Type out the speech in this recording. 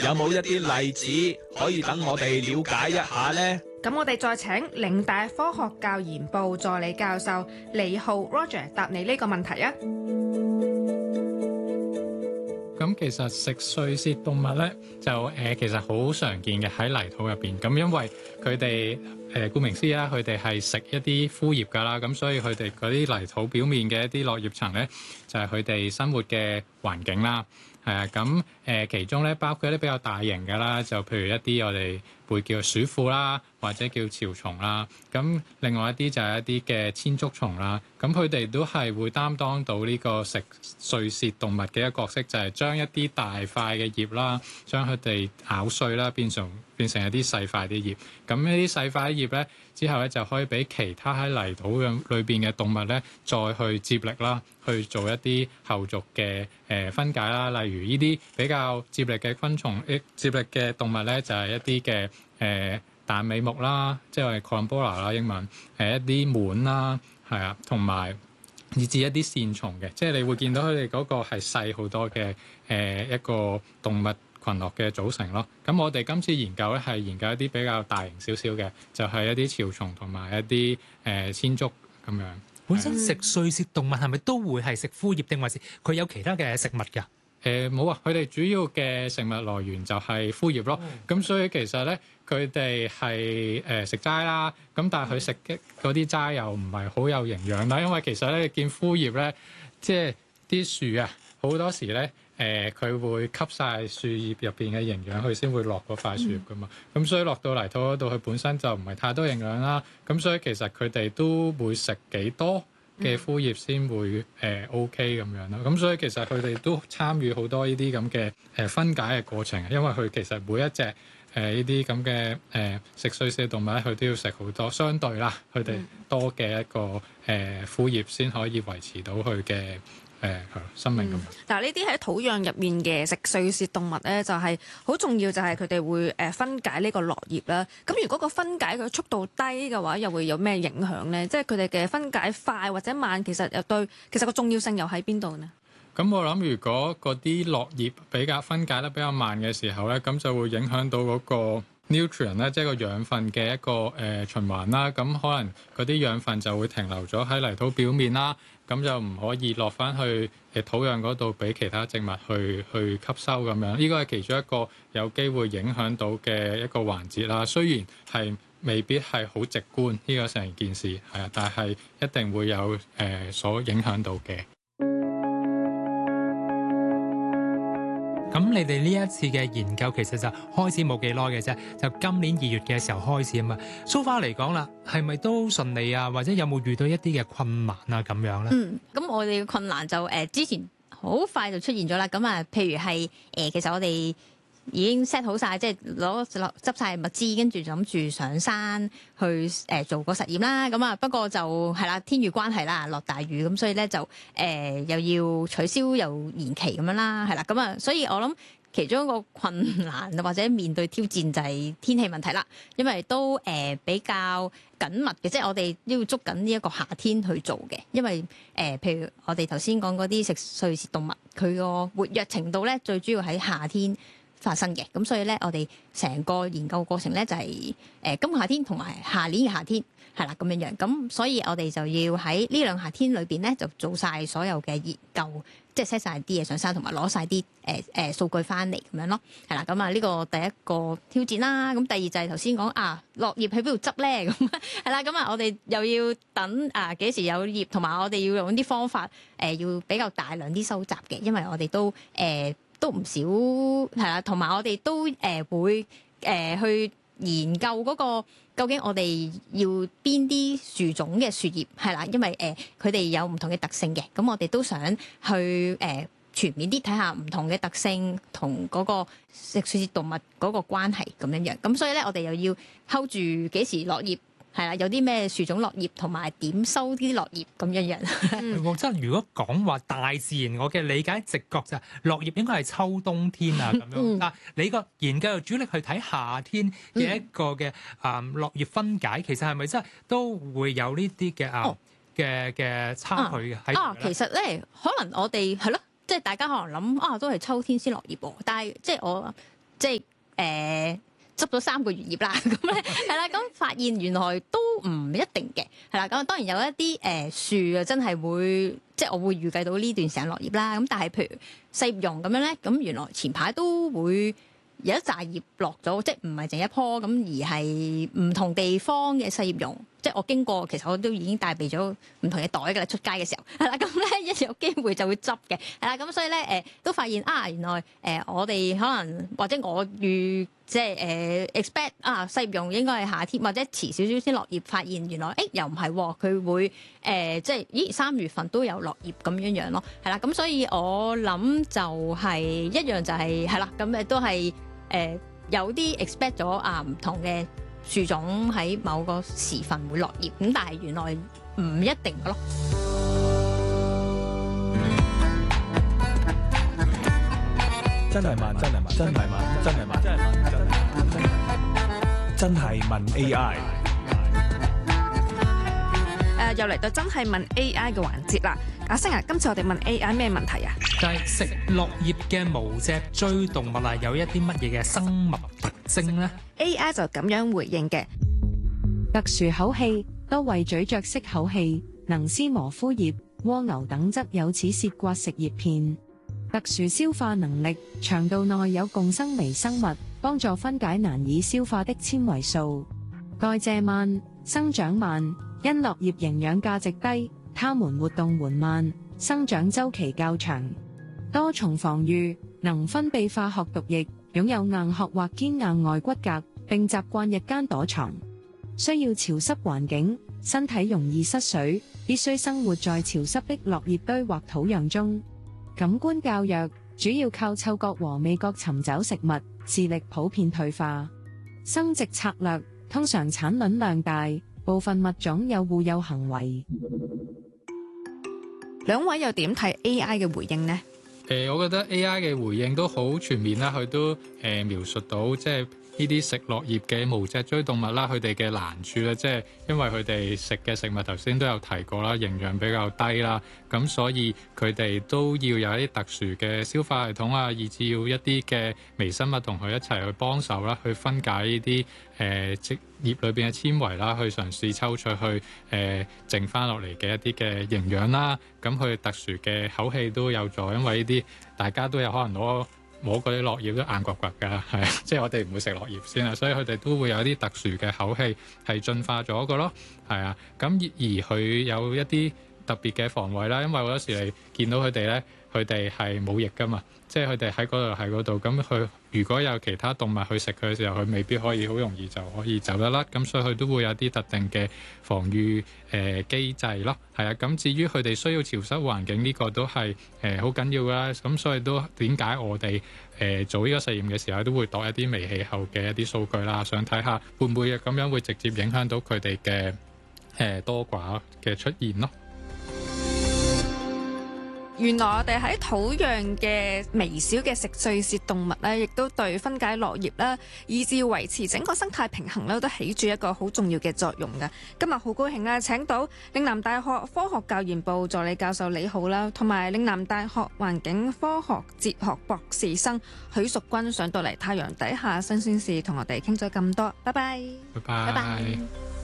有冇一啲例子可以等我哋了解一下呢？ 咁我哋再請嶺大科學教研部助理教授李浩 Roger 答你呢個問題啊！ 咁其實食碎屑動物咧，就其實好常見嘅喺泥土入邊。咁因為佢哋顧名思義啦，佢哋係食一啲枯葉㗎啦，咁所以佢哋嗰啲泥土表面嘅一啲落葉層咧，就係佢哋生活嘅環境啦。係啊，咁其中咧包括一啲比較大型嘅啦，就譬如一啲我哋會叫鼠婦啦，或者叫潮蟲啦。咁另外一啲就係一啲嘅千足蟲啦。咁佢哋都係會擔當到呢個食碎屑動物嘅一個角色，就係將一啲大塊嘅葉啦，將佢哋咬碎啦，變成一啲細塊啲葉。咁呢啲細塊葉咧，之後咧就可以俾其他喺泥土裏邊嘅動物咧，再去接力啦，去做一啲後續嘅分解啦。例如呢啲比較接力嘅昆蟲、接力嘅動物咧，就係一啲嘅彈尾目啦，即係 Columbola 啦英文，一啲蟎啦，係啊，同埋以至一啲線蟲嘅，即係你會見到佢哋嗰個係細好多嘅一個動物群落嘅組成咯。咁我哋今次研究咧係研究一啲比較大型少少嘅，就係一啲潮蟲同埋一啲千足咁樣。 本身食碎屑動物係咪都會係食枯葉，定還是佢有其他嘅食物㗎？ 冇啊，佢哋主要嘅食物來源就係枯葉咯。咁所以其實咧，佢哋係食齋啦。咁但係佢食嘅嗰啲齋又唔係好有營養啦。因為其實咧，你見枯葉咧，即係啲樹啊，好多時咧佢會吸晒樹葉入邊嘅營養，佢先會落嗰塊樹葉噶嘛。咁所以落到泥土嗰度，佢本身就唔係太多營養啦。咁所以其實佢哋都會食幾多嘅枯葉先會OK 咁樣啦。咁所以其實佢哋都參與好多呢啲咁嘅分解嘅過程，因為佢其實每一隻呢啲咁嘅食碎屑動物咧，佢都要食好多，相對啦，佢哋多嘅一個枯葉先可以維持到佢嘅生命咁樣。 但係呢啲喺土壤入面嘅食碎屑動物咧，就係好重要，就係佢哋會分解呢個落葉啦。咁如果個分解嘅速度低嘅話，又會有咩影響咧？即係佢哋嘅分解快或者慢，其實個重要性又喺邊度呢？ 咁我諗，如果嗰啲落葉比較分解得比較慢嘅時候咧，咁就會影響到嗰個 nutrient 咧，即係個養分嘅一個循環啦。咁可能嗰啲養分就會停留咗喺泥土表面啦，咁就唔可以落翻去土壤嗰度俾其他植物去吸收咁樣。呢個係其中一個有機會影響到嘅一個環節啦。雖然係未必係好直觀呢個成件事係啊，但係一定會有所影響到嘅。 咁你哋呢一次嘅研究其實就開始冇幾耐嘅啫，就今年2月嘅時候開始啊嘛。So far嚟講啦，係咪都順利啊？或者有冇遇到一啲嘅困難啊咁樣咧？ 咁我哋嘅困難就之前好快就出現咗啦。咁啊，譬如係其實我哋已經 set 好晒，即係執晒物資，跟住就諗住上山去做個實驗啦。咁啊，不過就係啦，天雨關係啦，落大雨咁，所以咧就又要取消又延期咁樣啦，係啦。咁啊，所以我諗其中一個困難或者面對挑戰就係天氣問題啦，因為都比較緊密嘅，即係我哋都要捉緊呢一個夏天去做嘅，因為譬如我哋頭先講嗰啲食碎屑動物，佢個活躍程度咧最主要喺夏天發生嘅，咁所以咧，我哋成個研究過程咧就係今個夏天同埋下年嘅夏天係啦咁樣樣，咁所以我哋就要喺呢兩夏天裏邊咧就做晒所有嘅研究，即係 set 晒啲嘢上山，同埋攞晒啲數據翻嚟咁樣咯，係啦，咁啊呢個第一個挑戰啦，咁第二就係頭先講落葉喺邊度執咧，咁係啦，咁啊我哋又要等幾時有葉，同埋我哋要用啲方法要比較大量啲收集嘅，因為我哋都唔少係啦，同埋我哋都會去研究嗰個究竟我哋要邊啲樹種嘅樹葉係啦，因為佢哋有唔同嘅特性嘅，咁我哋都想去全面啲睇下唔同嘅特性同嗰個食碎屑動物嗰個關係咁樣樣，咁所以咧我哋又要 hold 住幾時落葉。係啦，有啲咩樹種落葉同埋點收啲落葉咁樣樣。 即係如果講話大自然，我嘅理解直覺就係落葉應該係秋冬天啊咁樣。但你個研究又主力去睇夏天嘅一個嘅落葉分解，其實係咪真係都會有呢啲嘅差距嘅？ 其實咧，可能我哋係咯，即係大家可能諗都係秋天先落葉喎，但係即係我即係執咗3個月葉啦，咁咧係啦，咁發現原來都唔一定嘅，係啦，咁當然有一啲樹啊，真係會即係我會預計到呢段時間落葉啦，咁但係譬如細葉榕咁樣咧，咁原來前排都會有一紮葉落咗，即係唔係淨一棵咁，而係唔同地方嘅細葉榕。即係我經過，其實我都已經帶備咗唔同嘅袋㗎啦。出街嘅時候係啦，咁咧一有機會就會執嘅係啦。咁所以咧都發現啊，原來我哋可能或者我即係expect 啊，細葉榕應該係夏天或者遲少少先落葉。發現原來又唔係喎，佢會即係咦3月份都有落葉咁樣咯，係啦。咁所以我諗就係一樣就係啦，咁都係有啲 expect 咗啊唔同嘅樹種喺某個時份會落葉，咁但係原來唔一定嘅咯。 真係問，真係問，真係問，真係問，真係問，真係問 AI。 又嚟到真係問 AI 嘅環節啦。阿星啊，今次我哋問 AI 咩問題啊？ 就係食落葉嘅無脊椎動物啊，有一啲乜嘢嘅生物特徵呢？ AI 就咁樣回應嘅。 特殊口器，多為咀嚼式口器，能撕磨枯葉，蝸牛等則有齒舌刮食葉片。特殊消化能力，腸道內有共生微生物，幫助分解難以消化的纖維素。代謝慢，生長慢，因落葉營養價值低，它們活動緩慢，生長週期較長。多重防禦，能分泌化學毒液，擁有硬殼或堅硬外骨骼，並習慣日間躲藏。需要潮濕環境，身體容易失水，必須生活在潮濕的落葉堆或土壤中。感官較弱，主要靠嗅覺和味覺尋找食物，視力普遍退化。生殖策略，通常產卵量大，部分物種有互有行為。 兩位又點睇 AI 嘅回應呢？ 我覺得 AI 嘅回應都好全面啦，佢都描述到即係呢啲食落葉嘅無脊椎動物啦，佢哋嘅難處咧，即係因為佢哋食嘅食物頭先都有提過啦，營養比較低啦，咁所以佢哋都要有一啲特殊嘅消化系統啊，以至要一啲嘅微生物同佢一齊去幫手啦，去分解呢啲葉裏邊嘅纖維啦，去嘗試抽取去剩翻落嚟嘅一啲嘅營養啦。咁佢特殊嘅口氣都有助，因為呢啲大家都有可能摸嗰啲落葉都硬掘掘㗎，係即係我哋唔會食落葉先啊，所以佢哋都會有一啲特殊嘅口氣係進化咗嘅咯，係啊。咁而佢有一啲特別嘅防衛啦，因為好多時你見到佢哋咧，佢哋係冇翼㗎嘛，即係佢哋喺嗰度，咁佢如果有其他動物去食佢嘅時候，佢未必可以好容易就可以走得甩，咁所以佢都會有啲特定嘅防禦機制咯，係啊。咁至於佢哋需要潮濕環境呢個都係好緊要啦，咁所以都點解我哋做呢個實驗嘅時候都會度一啲微氣候嘅一啲數據啦，想睇下會唔會咁樣會直接影響到佢哋嘅多寡嘅出現咯。 原來我哋喺土壤嘅微小嘅食碎屑動物咧，亦都對分解落葉啦，以至維持整個生態平衡咧，都起住一個好重要嘅作用嘅。今日好高興啦，請到嶺南大學科學教研部助理教授李浩啦，同埋嶺南大學環境科學哲學博士生許淑君上到嚟太陽底下新鮮事，同我哋傾咗咁多，拜拜， 拜拜。 拜拜。